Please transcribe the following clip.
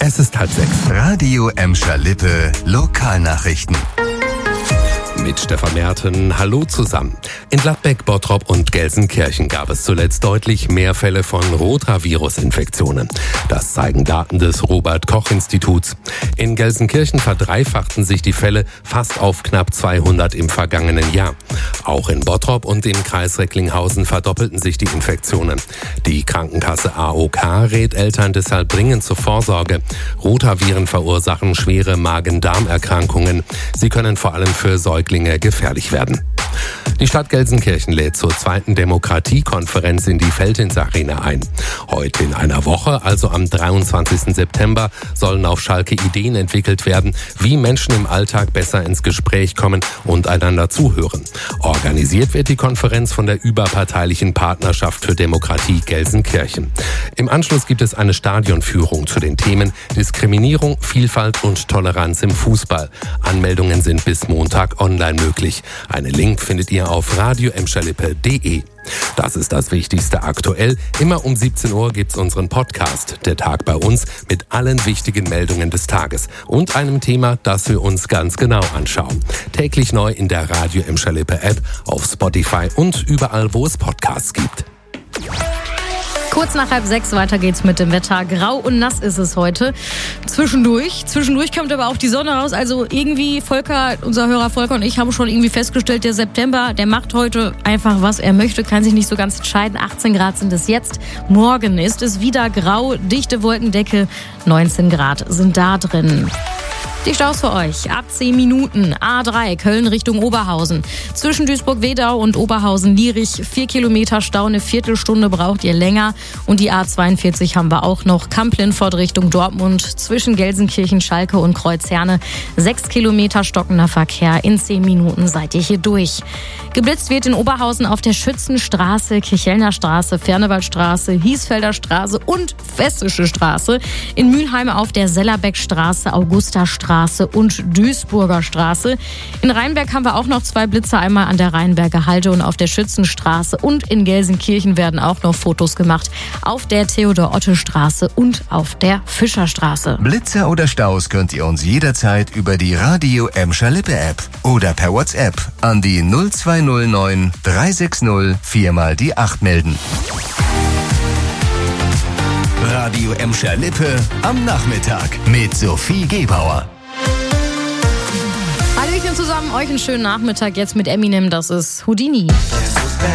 Es ist 5:30. Radio Emscher-Lippe Lokalnachrichten. Mit Stefan Merten, hallo zusammen. In Gladbeck, Bottrop und Gelsenkirchen gab es zuletzt deutlich mehr Fälle von Rotavirus-Infektionen. Das zeigen Daten des Robert-Koch-Instituts. In Gelsenkirchen verdreifachten sich die Fälle fast auf knapp 200 im vergangenen Jahr. Auch in Bottrop und im Kreis Recklinghausen verdoppelten sich die Infektionen. Die Krankenkasse AOK rät Eltern deshalb dringend zur Vorsorge. Rotaviren verursachen schwere Magen-Darm-Erkrankungen. Sie können vor allem für Säuglinge gefährlich werden. Die Stadt Gelsenkirchen lädt zur 2. Demokratiekonferenz in die Veltins-Arena ein. Heute in einer Woche, also am 23. September, sollen auf Schalke Ideen entwickelt werden, wie Menschen im Alltag besser ins Gespräch kommen und einander zuhören. Organisiert wird die Konferenz von der überparteilichen Partnerschaft für Demokratie Gelsenkirchen. Im Anschluss gibt es eine Stadionführung zu den Themen Diskriminierung, Vielfalt und Toleranz im Fußball. Anmeldungen sind bis Montag online möglich. Einen Link findet ihr auf radioemscherlippe.de. Das ist das Wichtigste aktuell. Immer um 17 Uhr gibt's unseren Podcast, der Tag bei uns, mit allen wichtigen Meldungen des Tages und einem Thema, das wir uns ganz genau anschauen. Täglich neu in der Radio Emscher-Lippe App, auf Spotify und überall, wo es Podcasts gibt. Kurz nach 5:30 weiter geht's mit dem Wetter. Grau und nass ist es heute. Zwischendurch kommt aber auch die Sonne raus. Also irgendwie, unser Hörer Volker und ich haben schon irgendwie festgestellt, der September, der macht heute einfach, was er möchte, kann sich nicht so ganz entscheiden. 18 Grad sind es jetzt. Morgen ist es wieder grau, dichte Wolkendecke. 19 Grad sind da drin. Die Staus für euch. Ab 10 Minuten. A3 Köln Richtung Oberhausen. Zwischen Duisburg-Wedau und Oberhausen-Lierich 4 Kilometer Stau. Eine Viertelstunde braucht ihr länger. Und die A42 haben wir auch noch. Kamp-Lindfort Richtung Dortmund. Zwischen Gelsenkirchen, Schalke und Kreuzherne 6 Kilometer stockender Verkehr. In 10 Minuten seid ihr hier durch. Geblitzt wird in Oberhausen auf der Schützenstraße, Kirchhellner Straße, Fernewaldstraße, Hiesfelder Straße und Westische Straße. In Mülheim auf der Sellerbeckstraße, Augustastraße und Duisburger Straße. In Rheinberg haben wir auch noch 2 Blitze, einmal an der Rheinberger Halde und auf der Schützenstraße. Und in Gelsenkirchen werden auch noch Fotos gemacht auf der Theodor-Otte-Straße und auf der Fischerstraße. Blitzer oder Staus könnt ihr uns jederzeit über die Radio Emscher-Lippe App oder per WhatsApp an die 0209 360 4x8 melden. Radio Emscher-Lippe am Nachmittag mit Sophie Gebauer. Hallöchen zusammen, euch einen schönen Nachmittag jetzt mit Eminem, das ist Houdini.